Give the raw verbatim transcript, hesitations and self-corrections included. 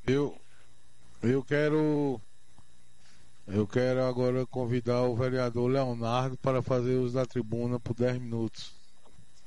Eu, eu quero, eu quero agora convidar o vereador Leonardo para fazer uso da tribuna por dez minutos.